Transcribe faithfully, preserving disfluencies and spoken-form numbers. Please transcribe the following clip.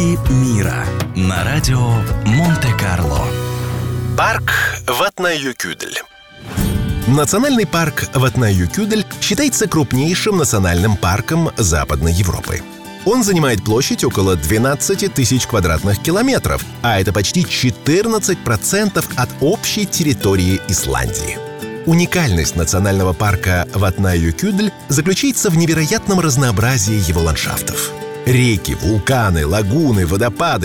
Звуки мира на радио Монте-Карло. Парк Ватнаjökull. Национальный парк Ватнаjökull считается крупнейшим национальным парком Западной Европы. Он занимает площадь около двенадцать тысяч квадратных километров, а это почти четырнадцать процентов от общей территории Исландии. Уникальность национального парка Ватнаjökull заключается в невероятном разнообразии его ландшафтов. Реки, вулканы, лагуны, водопады